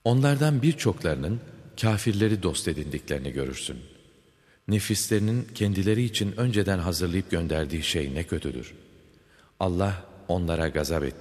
Onlardan birçoklarının kâfirleri dost edindiklerini görürsün. Nefislerinin kendileri için önceden hazırlayıp gönderdiği şey ne kötüdür. Allah onlara gazap etmiştir.